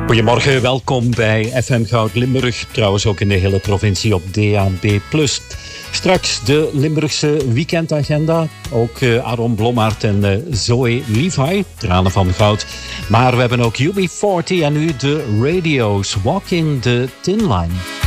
Goedemorgen, welkom bij FM Goud Limburg. Trouwens ook in de hele provincie op DAB+. Straks de Limburgse weekendagenda. Ook Aaron Blommaert en Zoe Levi, tranen van goud. Maar we hebben ook UB40 en nu de radio's. Walk in the Tin Line.